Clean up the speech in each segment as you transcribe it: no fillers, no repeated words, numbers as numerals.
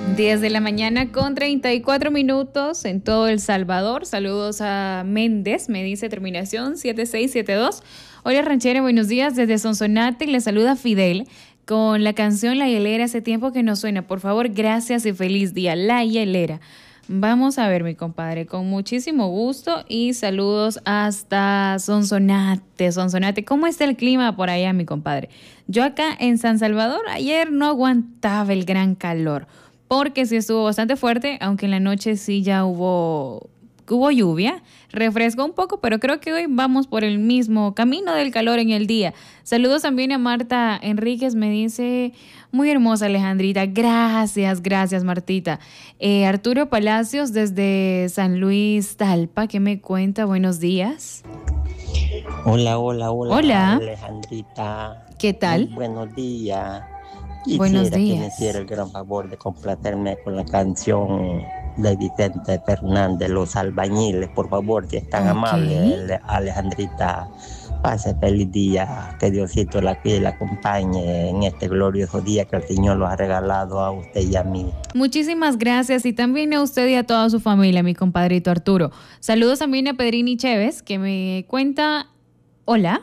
10 de la mañana con 34 minutos en todo El Salvador. Saludos a Méndez, me dice terminación 7672. Hola ranchera, buenos días desde Sonsonate. Le saluda Fidel con la canción La Hielera. Hace tiempo que no suena. Por favor, gracias y feliz día. La Hielera. Vamos a ver, mi compadre, con muchísimo gusto y saludos hasta Sonsonate. Sonsonate, ¿cómo está el clima por allá, mi compadre? Yo acá en San Salvador ayer no aguantaba el gran calor, porque sí estuvo bastante fuerte, aunque en la noche sí ya hubo lluvia, refrescó un poco, pero creo que hoy vamos por el mismo camino del calor en el día. Saludos también a Marta Enríquez, me dice, muy hermosa Alejandrita, gracias Martita. Arturo Palacios desde San Luis Talpa, ¿qué me cuenta? Buenos días. Hola, Alejandrita. ¿Qué tal? Muy buenos días. Buenos Quisiera que me días. hiciera el gran favor de complacerme con la canción de Vicente Fernández, Los Albañiles, por favor, si es tan Ok. amable, Alejandrita. Pase feliz día, que Diosito la cuide y la acompañe en este glorioso día que el Señor lo ha regalado a usted y a mí. Muchísimas gracias y también a usted y a toda su familia, mi compadrito Arturo. Saludos también a Pedrini Chévez, que me cuenta... Hola.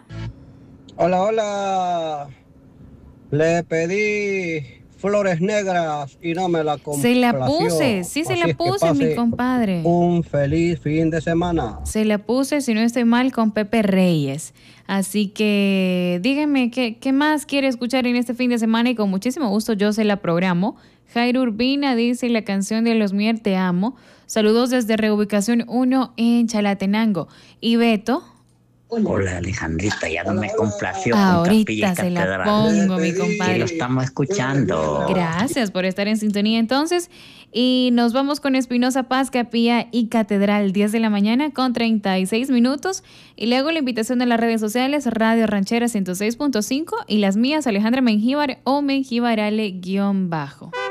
Hola. Le pedí flores negras y no me la Se la complació. puse, sí se Así la es que puse, mi pase compadre. un feliz fin de semana. Se la puse, si no estoy mal, con Pepe Reyes. Así que dígame, ¿qué más quiere escuchar en este fin de semana? Y con muchísimo gusto yo se la programo. Jairo Urbina dice la canción de Los Mier, Te Amo. Saludos desde Reubicación 1 en Chalatenango. Y Beto. Hola Alejandrita, ya no me complació con Capilla Ahorita y se la Catedral. pongo, mi Que lo compadre. estamos escuchando. Gracias por estar en sintonía entonces. Y nos vamos con Espinosa Paz, Capilla y Catedral, 10 de la mañana con 36 minutos. Y le hago la invitación a las redes sociales, Radio Ranchera 106.5 y las mías, Alejandra Mengíbar o Mengíbarale_.